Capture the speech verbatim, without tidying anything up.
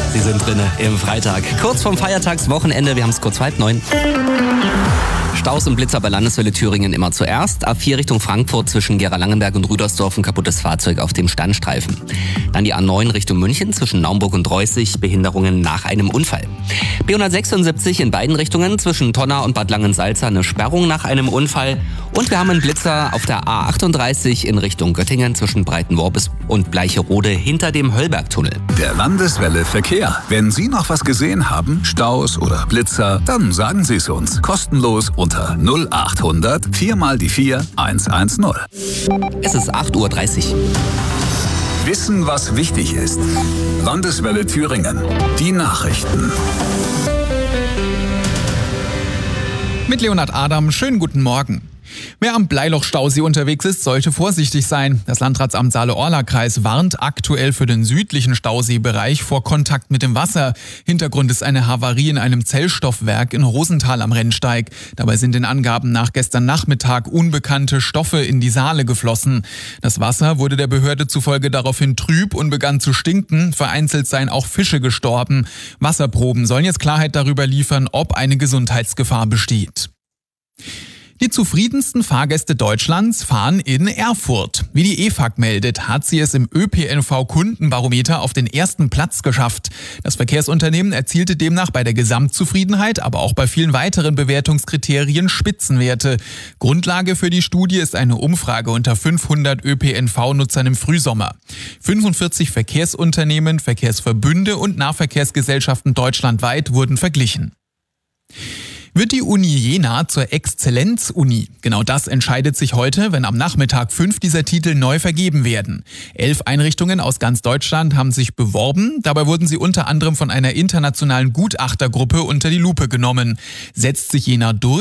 Sie sind drinne im Freitag. Kurz vorm Feiertagswochenende, wir haben es kurz vor halb neun. Staus und Blitzer bei Landeswelle Thüringen immer zuerst. A vier Richtung Frankfurt zwischen Gera-Langenberg und Rüdersdorf ein kaputtes Fahrzeug auf dem Standstreifen. Dann die A neun Richtung München zwischen Naumburg und Reußig, Behinderungen nach einem Unfall. B hundertsechsundsiebzig in beiden Richtungen zwischen Tonna und Bad Langensalza eine Sperrung nach einem Unfall. Und wir haben einen Blitzer auf der A achtunddreißig in Richtung Göttingen zwischen Breitenworp und Bleicherode hinter dem Höllbergtunnel. Der Landeswelle Verkehr. Wenn Sie noch was gesehen haben, Staus oder Blitzer, dann sagen Sie es uns. Kostenlos unter null achthundert vier mal die vier hundertzehn. Es ist acht Uhr dreißig. Wissen, was wichtig ist. Landeswelle Thüringen. Die Nachrichten. Mit Leonhard Adam, schönen guten Morgen. Wer am Bleiloch-Stausee unterwegs ist, sollte vorsichtig sein. Das Landratsamt Saale-Orla-Kreis warnt aktuell für den südlichen Stauseebereich vor Kontakt mit dem Wasser. Hintergrund ist eine Havarie in einem Zellstoffwerk in Rosenthal am Rennsteig. Dabei sind den Angaben nach gestern Nachmittag unbekannte Stoffe in die Saale geflossen. Das Wasser wurde der Behörde zufolge daraufhin trüb und begann zu stinken. Vereinzelt seien auch Fische gestorben. Wasserproben sollen jetzt Klarheit darüber liefern, ob eine Gesundheitsgefahr besteht. Die zufriedensten Fahrgäste Deutschlands fahren in Erfurt. Wie die E F A G meldet, hat sie es im Ö P N V-Kundenbarometer auf den ersten Platz geschafft. Das Verkehrsunternehmen erzielte demnach bei der Gesamtzufriedenheit, aber auch bei vielen weiteren Bewertungskriterien Spitzenwerte. Grundlage für die Studie ist eine Umfrage unter fünfhundert Ö P N V-Nutzern im Frühsommer. fünfundvierzig Verkehrsunternehmen, Verkehrsverbünde und Nahverkehrsgesellschaften deutschlandweit wurden verglichen. Wird die Uni Jena zur Exzellenz-Uni? Genau das entscheidet sich heute, wenn am Nachmittag fünf dieser Titel neu vergeben werden. Elf Einrichtungen aus ganz Deutschland haben sich beworben. Dabei wurden sie unter anderem von einer internationalen Gutachtergruppe unter die Lupe genommen. Setzt sich Jena durch?